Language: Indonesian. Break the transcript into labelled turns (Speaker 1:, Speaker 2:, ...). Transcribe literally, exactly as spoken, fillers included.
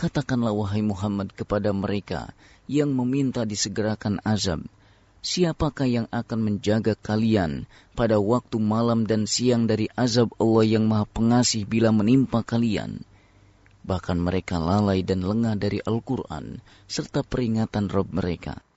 Speaker 1: Katakanlah wahai Muhammad kepada mereka yang meminta disegerakan azab, siapakah yang akan menjaga kalian pada waktu malam dan siang dari azab Allah yang Maha Pengasih bila menimpa kalian? Bahkan mereka lalai dan lengah dari Al-Quran serta peringatan Rabb mereka.